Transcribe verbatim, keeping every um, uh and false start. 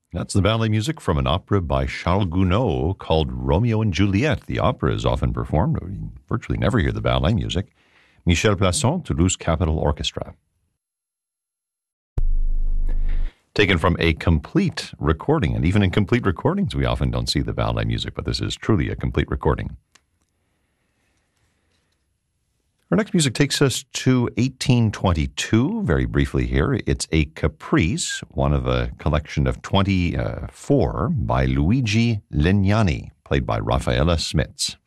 That's the ballet music from an opera by Charles Gounod called Romeo and Juliet. The opera is often performed. We virtually never hear the ballet music. Michel Plasson, Toulouse Capitol Orchestra. Taken from a complete recording, and even in complete recordings, we often don't see the ballet music, but this is truly a complete recording. Our next music takes us to eighteen twenty-two, very briefly here. It's a caprice, one of a collection of twenty-four by Luigi Legnani, played by Raffaella Smits.